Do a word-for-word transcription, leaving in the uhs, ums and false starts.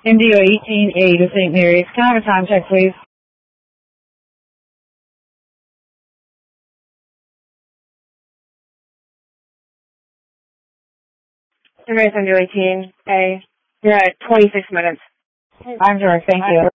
M D O eighteen A to Saint Mary's. Can I have a time check, please? Saint Mary's M D O eighteen A. You're at twenty-six minutes. I'm sure. Thank you.